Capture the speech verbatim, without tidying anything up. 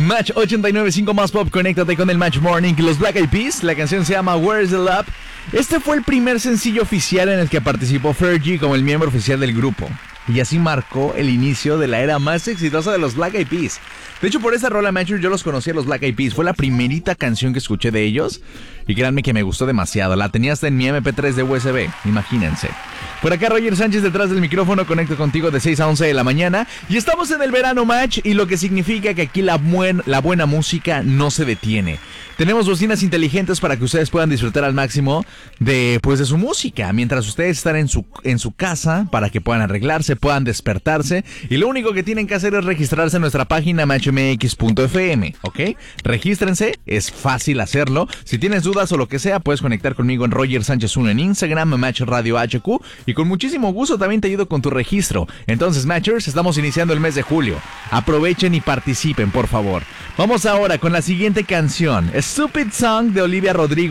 Match ochenta y nueve punto cinco más pop, conéctate con el Match Morning. Los Black Eyed Peas, la canción se llama Where's the Love. Este fue el primer sencillo oficial en el que participó Fergie como el miembro oficial del grupo. Y así marcó el inicio de la era más exitosa de los Black Eyed Peas. De hecho, por esa rola, Matcher, yo los conocí a los Black Eyed Peas. Fue la primerita canción que escuché de ellos. Y créanme que me gustó demasiado. La tenía hasta en mi eme pe tres de u ese be. Imagínense. Por acá, Roger Sánchez detrás del micrófono. Conecto contigo de seis a once de la mañana. Y estamos en el verano, Match. Y lo que significa que aquí la, buen, la buena música no se detiene. Tenemos bocinas inteligentes para que ustedes puedan disfrutar al máximo de, pues, de su música. Mientras ustedes están en su, en su casa, para que puedan arreglarse, puedan despertarse. Y lo único que tienen que hacer es registrarse en nuestra página match m x punto f m, ¿ok? Regístrense, es fácil hacerlo. Si tienes dudas o lo que sea, puedes conectar conmigo en Roger Sánchez uno en Instagram, Match Radio H Q. Y con muchísimo gusto también te ayudo con tu registro. Entonces, Matchers, estamos iniciando el mes de julio. Aprovechen y participen, por favor. Vamos ahora con la siguiente canción. Stupid Song de Olivia Rodrigo.